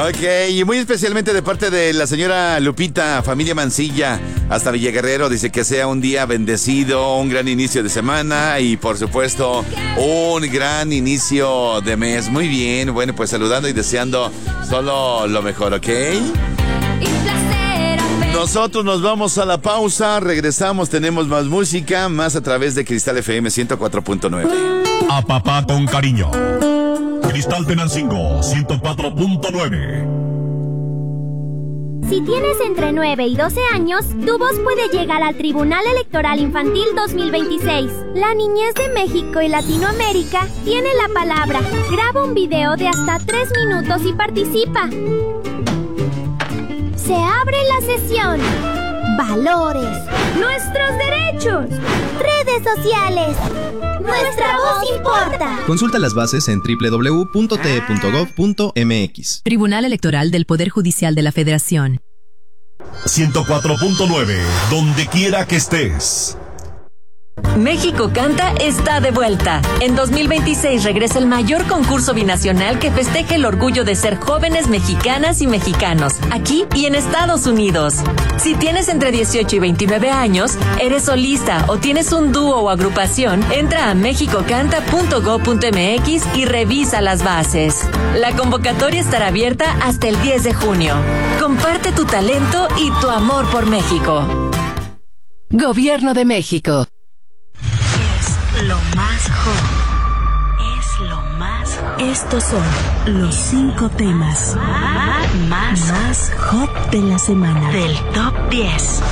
Ok, y muy especialmente de parte de la señora Lupita, familia Mancilla, hasta Villaguerrero, dice que sea un día bendecido, un gran inicio de semana y por supuesto un gran inicio de mes. Muy bien, bueno, pues saludando y deseando solo lo mejor, ¿ok? Nosotros nos vamos a la pausa, regresamos, tenemos más música, más a través de Cristal FM 104.9. A papá con cariño. Cristal Tenancingo 104.9. Si tienes entre 9 y 12 años, tu voz puede llegar al Tribunal Electoral Infantil 2026. La niñez de México y Latinoamérica tiene la palabra. Graba un video de hasta 3 minutos y participa. Se abre la sesión. Valores. Nuestros derechos. Redes sociales. Nuestra voz importa. Consulta las bases en www.te.gov.mx. Tribunal Electoral del Poder Judicial de la Federación. 104.9, donde quiera que estés. México Canta está de vuelta. En 2026 regresa el mayor concurso binacional que festeja el orgullo de ser jóvenes mexicanas y mexicanos, aquí y en Estados Unidos. Si tienes entre 18 y 29 años, eres solista o tienes un dúo o agrupación, entra a mexicocanta.go.mx y revisa las bases. La convocatoria estará abierta hasta el 10 de junio. Comparte tu talento y tu amor por México. Gobierno de México. Lo más hot. Es lo más hot. Estos son los 5 temas más hot de la semana. Del Top 10.